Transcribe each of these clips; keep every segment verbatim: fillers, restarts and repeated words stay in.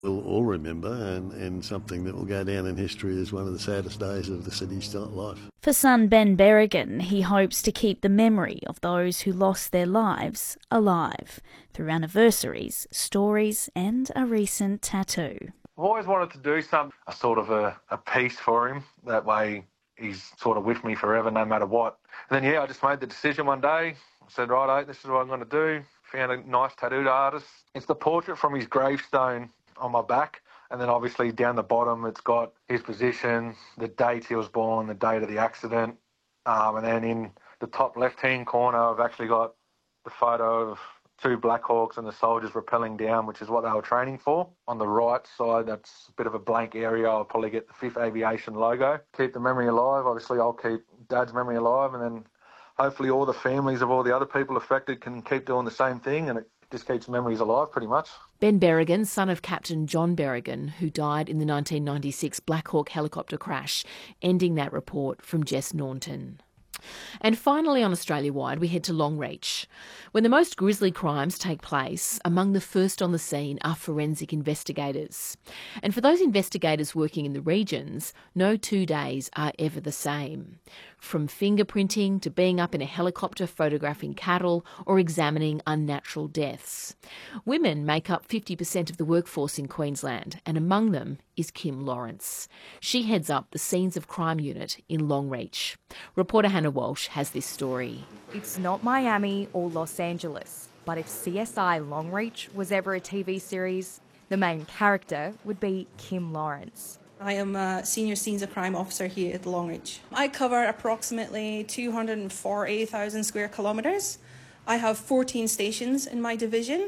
we'll all remember, and, and something that will go down in history as one of the saddest days of the city's life. For son Ben Berrigan, he hopes to keep the memory of those who lost their lives alive through anniversaries, stories and a recent tattoo. I've always wanted to do some, a sort of a, a piece for him. That way he's sort of with me forever, no matter what. And then, yeah, I just made the decision one day. I said, right, this is what I'm going to do. Found a nice tattooed artist. It's the portrait from his gravestone on my back. And then obviously down the bottom, it's got his position, the date he was born, the date of the accident. Um, and then in the top left-hand corner, I've actually got the photo of two Black Hawks and the soldiers rappelling down, which is what they were training for. On the right side, that's a bit of a blank area. I'll probably get the fifth Aviation logo. Keep the memory alive. Obviously, I'll keep Dad's memory alive, and then hopefully all the families of all the other people affected can keep doing the same thing, and it just keeps memories alive pretty much. Ben Berrigan, son of Captain John Berrigan, who died in the nineteen ninety-six Black Hawk helicopter crash, ending that report from Jess Naunton. And finally on Australia-wide, we head to Longreach. When the most grisly crimes take place, among the first on the scene are forensic investigators. And for those investigators working in the regions, no two days are ever the same. From fingerprinting to being up in a helicopter photographing cattle or examining unnatural deaths. Women make up fifty percent of the workforce in Queensland, and among them is Kim Lawrence. She heads up the Scenes of Crime unit in Longreach. Reporter Hannah Walsh has this story. It's not Miami or Los Angeles, but if C S I Longreach was ever a T V series, the main character would be Kim Lawrence. I am a Senior Scenes of Crime Officer here at Longreach. I cover approximately two hundred forty thousand square kilometres. I have fourteen stations in my division,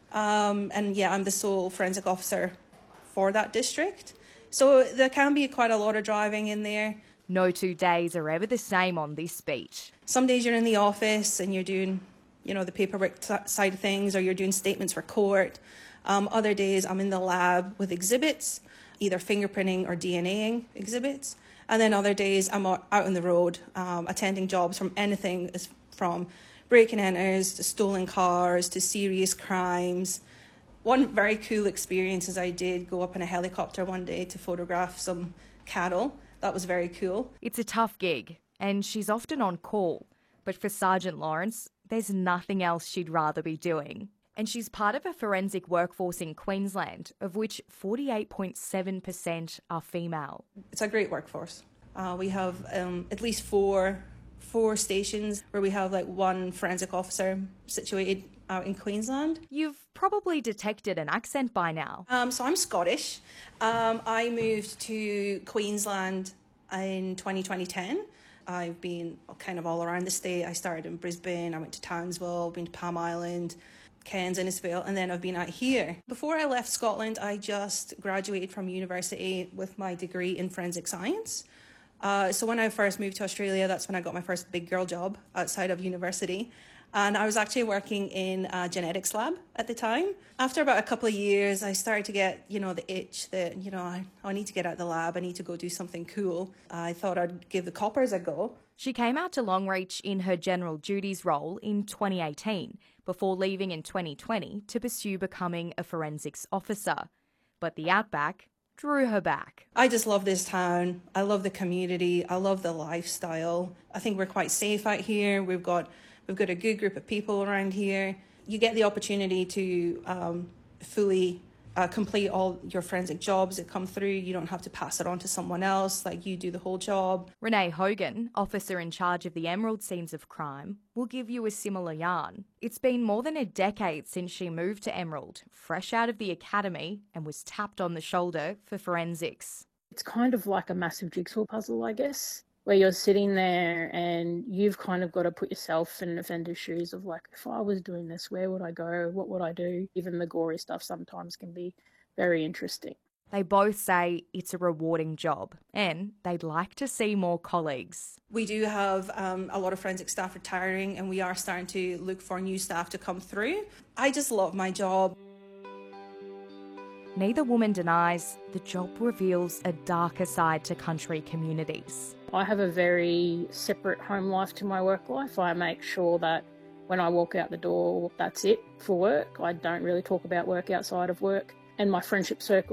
um, and yeah, I'm the sole forensic officer for that district. So there can be quite a lot of driving in there. No two days are ever the same on this beach. Some days you're in the office and you're doing, you know, the paperwork t- side of things, or you're doing statements for court. Um, other days I'm in the lab with exhibits, either fingerprinting or DNAing exhibits. And then other days I'm out on the road, um, attending jobs from anything from break and enters to stolen cars to serious crimes. One very cool experience is I did go up in a helicopter one day to photograph some cattle. That was very cool. It's a tough gig, and she's often on call. But for Sergeant Lawrence, there's nothing else she'd rather be doing. And she's part of a forensic workforce in Queensland, of which forty-eight point seven percent are female. It's a great workforce. Uh, we have um, at least four four stations where we have like one forensic officer situated out in Queensland. You've probably detected an accent by now. Um, so I'm Scottish. Um, I moved to Queensland in twenty ten. I've been kind of all around the state. I started in Brisbane, I went to Townsville, been to Palm Island, Cairns, Innisfail, and then I've been out here. Before I left Scotland, I just graduated from university with my degree in forensic science. Uh, so when I first moved to Australia, that's when I got my first big girl job outside of university. And I was actually working in a genetics lab at the time. After about a couple of years, I started to get, you know, the itch that, you know, I, I need to get out of the lab. I need to go do something cool. I thought I'd give the coppers a go. She came out to Longreach in her general duties role in twenty eighteen, before leaving in twenty twenty to pursue becoming a forensics officer. But the outback drew her back. I just love this town. I love the community. I love the lifestyle. I think we're quite safe out here. We've got we've got a good group of people around here. You get the opportunity to um, fully uh, complete all your forensic jobs that come through. You don't have to pass it on to someone else. Like, you do the whole job. Renee Hogan, officer in charge of the Emerald Scenes of Crime, will give you a similar yarn. It's been more than a decade since she moved to Emerald, fresh out of the academy, and was tapped on the shoulder for forensics. It's kind of like a massive jigsaw puzzle, I guess, where you're sitting there and you've kind of got to put yourself in an offender's shoes of like, if I was doing this, where would I go? What would I do? Even the gory stuff sometimes can be very interesting. They both say it's a rewarding job and they'd like to see more colleagues. We do have um, a lot of forensic staff retiring, and we are starting to look for new staff to come through. I just love my job. Neither woman denies the job reveals a darker side to country communities. I have a very separate home life to my work life. I make sure that when I walk out the door, that's it for work. I don't really talk about work outside of work. and my friendship circle